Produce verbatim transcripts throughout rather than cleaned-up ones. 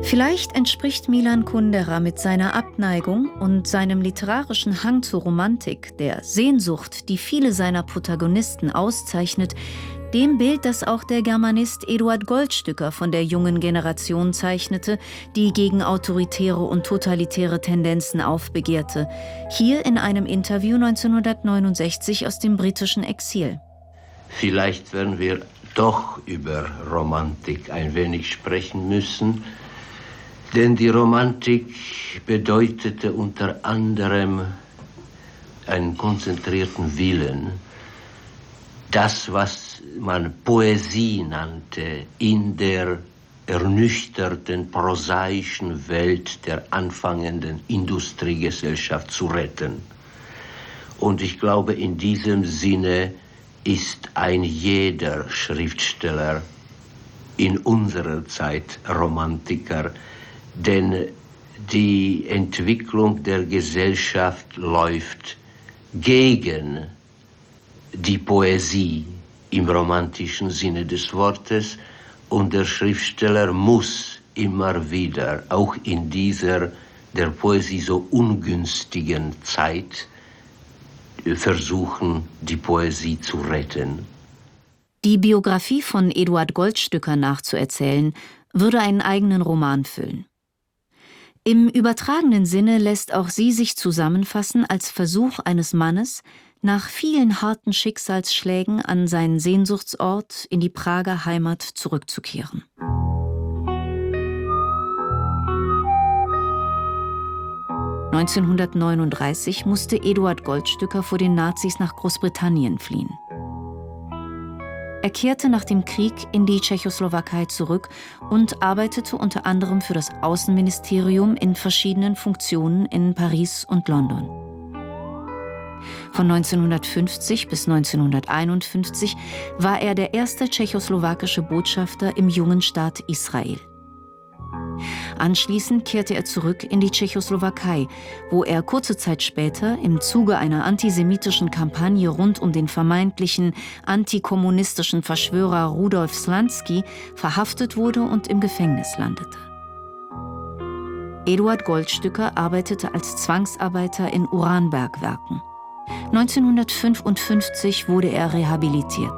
Vielleicht entspricht Milan Kundera mit seiner Abneigung und seinem literarischen Hang zur Romantik, der Sehnsucht, die viele seiner Protagonisten auszeichnet, dem Bild, das auch der Germanist Eduard Goldstücker von der jungen Generation zeichnete, die gegen autoritäre und totalitäre Tendenzen aufbegehrte. Hier in einem Interview neunzehnhundertneunundsechzig aus dem britischen Exil. Vielleicht werden wir doch über Romantik ein wenig sprechen müssen, denn die Romantik bedeutete unter anderem einen konzentrierten Willen, das, was man Poesie nannte, in der ernüchterten, prosaischen Welt der anfangenden Industriegesellschaft zu retten. Und ich glaube, in diesem Sinne ist ein jeder Schriftsteller in unserer Zeit Romantiker, denn die Entwicklung der Gesellschaft läuft gegen die Poesie im romantischen Sinne des Wortes, und der Schriftsteller muss immer wieder, auch in dieser der Poesie so ungünstigen Zeit, versuchen, die Poesie zu retten. Die Biografie von Eduard Goldstücker nachzuerzählen, würde einen eigenen Roman füllen. Im übertragenen Sinne lässt auch sie sich zusammenfassen als Versuch eines Mannes, nach vielen harten Schicksalsschlägen an seinen Sehnsuchtsort in die Prager Heimat zurückzukehren. neunzehnhundertneununddreißig musste Eduard Goldstücker vor den Nazis nach Großbritannien fliehen. Er kehrte nach dem Krieg in die Tschechoslowakei zurück und arbeitete unter anderem für das Außenministerium in verschiedenen Funktionen in Paris und London. Von neunzehnhundertfünfzig bis neunzehnhunderteinundfünfzig war er der erste tschechoslowakische Botschafter im jungen Staat Israel. Anschließend kehrte er zurück in die Tschechoslowakei, wo er kurze Zeit später im Zuge einer antisemitischen Kampagne rund um den vermeintlichen antikommunistischen Verschwörer Rudolf Slansky verhaftet wurde und im Gefängnis landete. Eduard Goldstücker arbeitete als Zwangsarbeiter in Uranbergwerken. neunzehnhundertfünfundfünfzig wurde er rehabilitiert.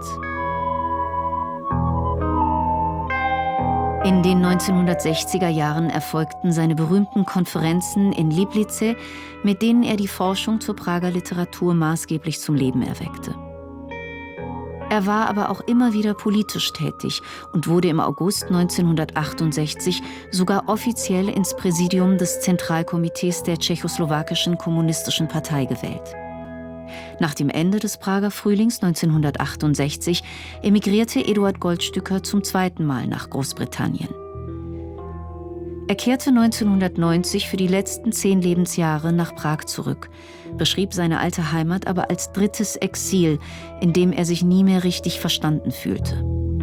In den neunzehnhundertsechziger Jahren erfolgten seine berühmten Konferenzen in Liblice, mit denen er die Forschung zur Prager Literatur maßgeblich zum Leben erweckte. Er war aber auch immer wieder politisch tätig und wurde im August neunzehnhundertachtundsechzig sogar offiziell ins Präsidium des Zentralkomitees der tschechoslowakischen Kommunistischen Partei gewählt. Nach dem Ende des Prager Frühlings neunzehnhundertachtundsechzig emigrierte Eduard Goldstücker zum zweiten Mal nach Großbritannien. Er kehrte neunzehnhundertneunzig für die letzten zehn Lebensjahre nach Prag zurück, beschrieb seine alte Heimat aber als drittes Exil, in dem er sich nie mehr richtig verstanden fühlte.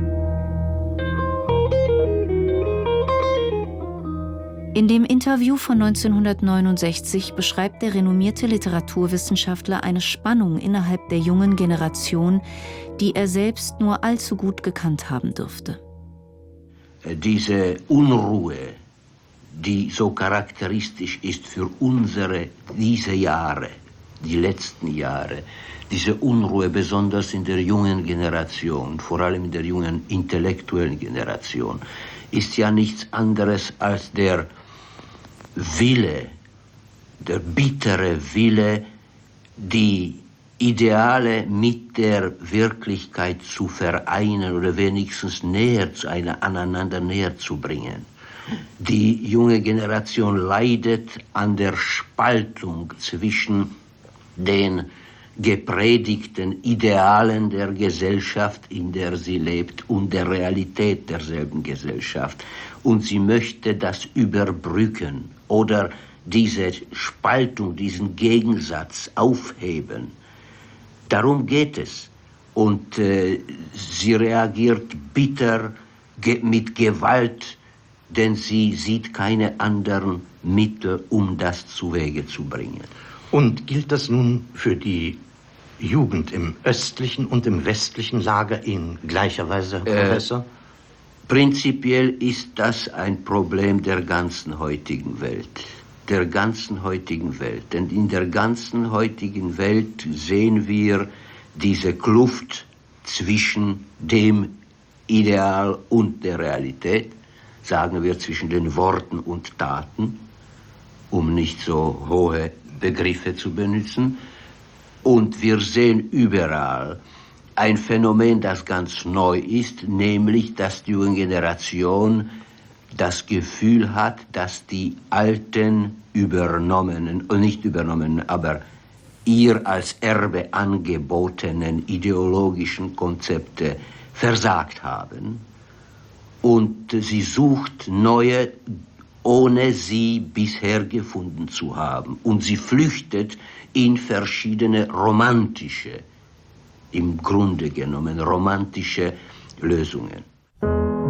In dem Interview von neunzehnhundertneunundsechzig beschreibt der renommierte Literaturwissenschaftler eine Spannung innerhalb der jungen Generation, die er selbst nur allzu gut gekannt haben dürfte. Diese Unruhe, die so charakteristisch ist für unsere, diese Jahre, die letzten Jahre, diese Unruhe besonders in der jungen Generation, vor allem in der jungen intellektuellen Generation, ist ja nichts anderes als der Wille, der bittere Wille, die Ideale mit der Wirklichkeit zu vereinen oder wenigstens näher zu einer, aneinander näher zu bringen. Die junge Generation leidet an der Spaltung zwischen den gepredigten Idealen der Gesellschaft, in der sie lebt, und der Realität derselben Gesellschaft. Und sie möchte das überbrücken oder diese Spaltung, diesen Gegensatz aufheben. Darum geht es. Und äh, sie reagiert bitter ge- mit Gewalt, denn sie sieht keine anderen Mittel, um das zuwege zu bringen. Und gilt das nun für die Jugend im östlichen und im westlichen Lager in gleicher Weise, Herr äh, Professor? Prinzipiell ist das ein Problem der ganzen heutigen Welt. Der ganzen heutigen Welt. Denn in der ganzen heutigen Welt sehen wir diese Kluft zwischen dem Ideal und der Realität, sagen wir zwischen den Worten und Taten, um nicht so hohe Begriffe zu benutzen. Und wir sehen überall ein Phänomen, das ganz neu ist, nämlich, dass die junge Generation das Gefühl hat, dass die alten übernommenen, und nicht übernommenen, aber ihr als Erbe angebotenen ideologischen Konzepte versagt haben. Und sie sucht neue, ohne sie bisher gefunden zu haben. Und sie flüchtet in verschiedene romantische, im Grunde genommen romantische Lösungen.